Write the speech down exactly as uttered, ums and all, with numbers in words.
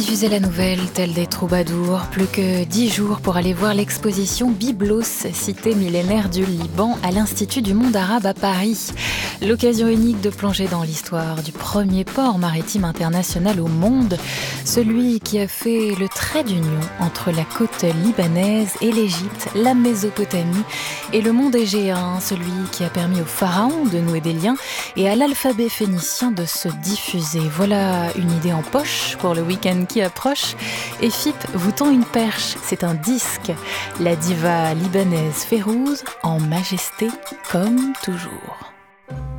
diffuser la nouvelle telle des troubadours. Plus que dix jours pour aller voir l'exposition Byblos, cité millénaire du Liban, à l'Institut du monde arabe à Paris. L'occasion unique de plonger dans l'histoire du premier port maritime international au monde, celui qui a fait le trait d'union entre la côte libanaise et l'Égypte, la Mésopotamie et le monde égéen, celui qui a permis aux pharaons de nouer des liens et à l'alphabet phénicien de se diffuser. Voilà une idée en poche pour le week-end qui approche. Et F I P vous tend une perche, c'est un disque. La diva libanaise Férouz en majesté comme toujours.